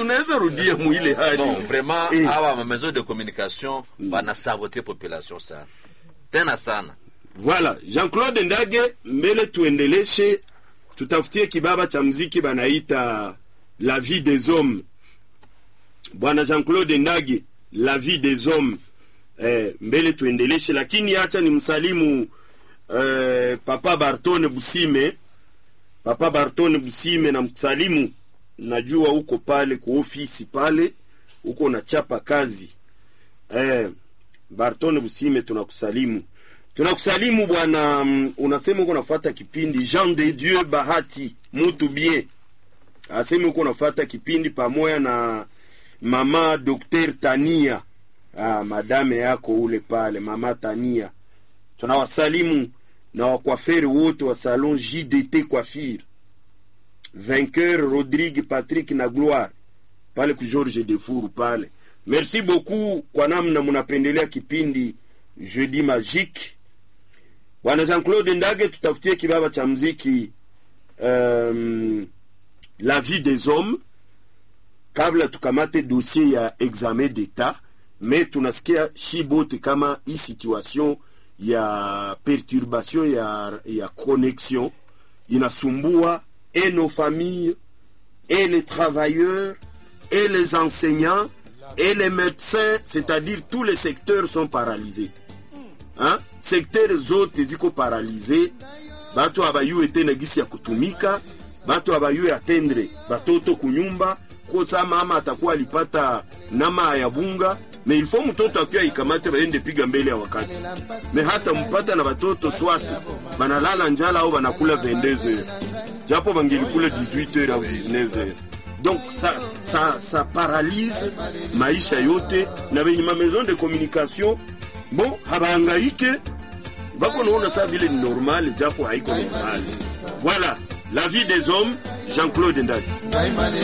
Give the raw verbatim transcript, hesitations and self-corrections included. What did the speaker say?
tunaweza rudia mwile hali. Non, vraiment eh. Hawa maison de communication bana saboter population sana. Tena sana. Voilà, Jean-Claude Ndage, mbele tuendeleshe, tutafutie kibaba cha muziki banaita La vie des hommes. Bwana Jean-Claude Ndage, La vie des hommes. Eh, mbele tuendeleshe, lakini acha ni msalimu eh, Papa Bartone Busime. Papa Bartone Busime na msalimu, najua uko pale kwa ofisi pale, uko na chapa kazi. Eh, Bartone Busime tunakusalimu. Tunakusalimu bwana, um, unasema uko nafuata kipindi Jean de Dieu Bahati mutu bien. Asema uko nafuata kipindi pamoja na mama Docteur Tania. Ah, madame yako ule pale, mama Tania. Tunawasalimu na wakwaferi wote wa salon J D T Coiffure. Vainqueur Rodrigue Patrick na Gloire. Pale ku Georges Defour pale. Merci beaucoup kwa namna mnapendelea kipindi Jeudi Magique. Bwana Jean-Claude Ndage, tutafutie kibaba cha muziki um, La vie des hommes. Kabla tukamate dossier ya examen d'etat, mais tunasikia shibote kama hii situation ya perturbation ya ya connexion inasumbua et nos familles et les travailleurs et les enseignants et les médecins, c'est-à-dire tous les secteurs sont paralysés. Hein? Secteur zote ziko paralysé, batu abayue tena gisi ya kutumika, batu abayue atendre batoto kunyumba, kwa sababu mama atakuwa alipata nama ya bunga, na ilifo mtoto akiwa ikamate baende piga mbele ya wakati. Me hata mpata na batoto swatu banalala njala au banakula vingt-deux heures. Japo bangelikula dix-huit heures au dix-neuf heures. Donc ça ça ça paralyse maisha yote, na benye ma maison de communication bon habangaike bako naona ça vile ni normal, japo haiko normal. Voilà, La vie des hommes, Jean-Claude Ndage.